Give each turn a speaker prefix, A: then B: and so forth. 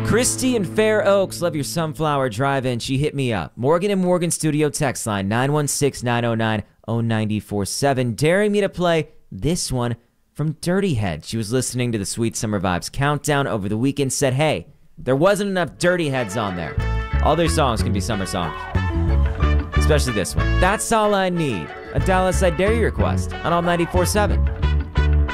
A: Christy in Fair Oaks, love your Sunflower Drive-In. She hit me up. Morgan & Morgan Studio text line 916-909-0947, daring me to play this one from Dirty Head. She was listening to the Sweet Summer Vibes Countdown over the weekend, said, hey, there wasn't enough Dirty Heads on there. All their songs can be summer songs, especially this one. That's All I Need, a Dallas I Dare You request on All 94.7.